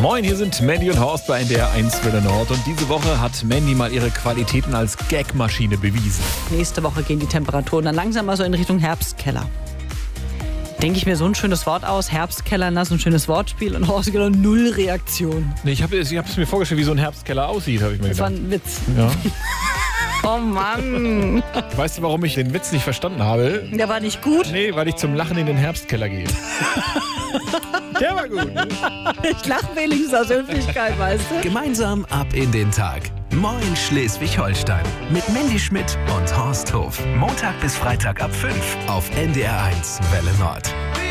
Moin, hier sind Mandy und Horst bei NDR 1 Welle Nord. Und diese Woche hat Mandy mal ihre Qualitäten als Gagmaschine bewiesen. Nächste Woche gehen die Temperaturen dann langsam mal so in Richtung Herbstkeller. Denke ich mir so ein schönes Wort aus, Herbstkeller, so ein schönes Wortspiel und Horst genau null Reaktion. Nee, ich hab es mir vorgestellt, wie so ein Herbstkeller aussieht, habe ich mir Das war gedacht. ein Witz. Ja. Oh Mann. Weißt du, warum ich den Witz nicht verstanden habe? Der war nicht gut. Nee, weil ich zum Lachen in den Herbstkeller gehe. Der war gut. Ich lache wenigstens aus Höflichkeit, weißt du? Gemeinsam ab in den Tag. Moin Schleswig-Holstein. Mit Mandy Schmidt und Horst Hof. Montag bis Freitag ab 5 auf NDR 1 Welle Nord.